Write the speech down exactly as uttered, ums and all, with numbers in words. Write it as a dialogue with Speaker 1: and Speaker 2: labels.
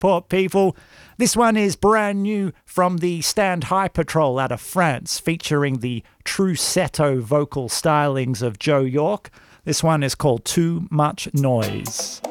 Speaker 1: Poor people. This one is brand new from the Stand High Patrol out of France, featuring the Trucetto vocal stylings of Joe York. This one is called Too Much Noise.